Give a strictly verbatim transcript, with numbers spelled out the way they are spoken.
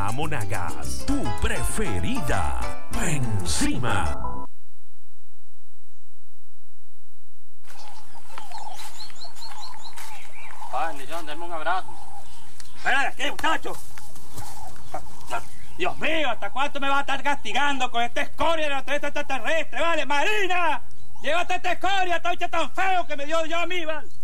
Marina Monagas, tu preferida. Encima. Ay, John, denme un abrazo. ¡Fuera de aquí, muchachos! Dios mío, ¿hasta cuánto me va a estar castigando con esta escoria de la treta extraterrestre? ¡Vale, Marina! ¡Llévate esta escoria, esta bicha tan feo que me dio yo a mí, ¿vale?